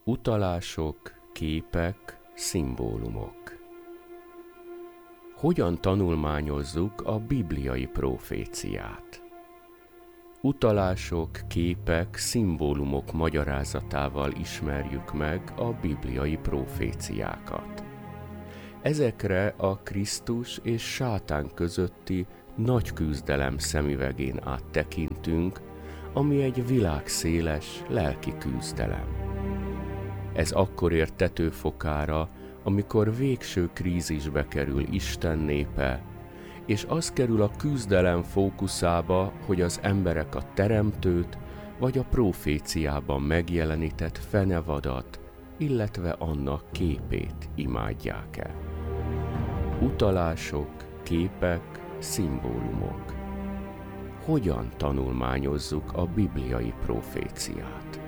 Utalások, képek, szimbólumok. Hogyan tanulmányozzuk a bibliai proféciát? Utalások, képek, szimbólumok magyarázatával ismerjük meg a bibliai proféciákat. Ezekre a Krisztus és Sátán közötti nagy küzdelem szemüvegén át tekintünk, ami egy világszéles lelki küzdelem. Ez akkor ér tetőfokára, amikor végső krízisbe kerül Isten népe, és az kerül a küzdelem fókuszába, hogy az emberek a teremtőt vagy a proféciában megjelenített fenevadat, illetve annak képét imádják-e. Utalások, képek, szimbólumok. Hogyan tanulmányozzuk a bibliai proféciát?